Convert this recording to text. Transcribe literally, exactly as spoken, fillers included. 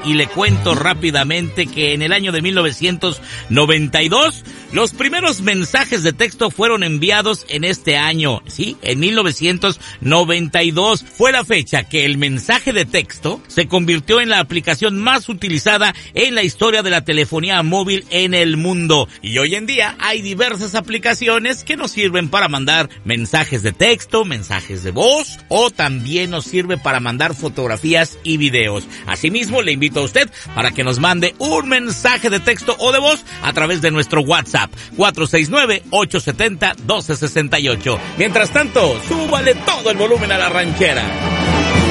y le cuento rápidamente que en el año de mil novecientos noventa y dos los primeros mensajes de texto fueron enviados en este año. Sí, en mil novecientos noventa y dos fue la fecha que el mensaje de texto se convirtió en la aplicación más utilizada en la historia de la telefonía móvil en el mundo. Y hoy en día hay diversas aplicaciones que nos sirven para mandar mensajes de texto, mensajes de voz, o también nos sirve para mandar fotografías y videos. Asimismo, le invito a usted para que nos mande un mensaje de texto o de voz a través de nuestro WhatsApp cuatro seis nueve, ocho siete cero, uno dos seis ocho. Mientras tanto, súbale todo el volumen a la ranchera.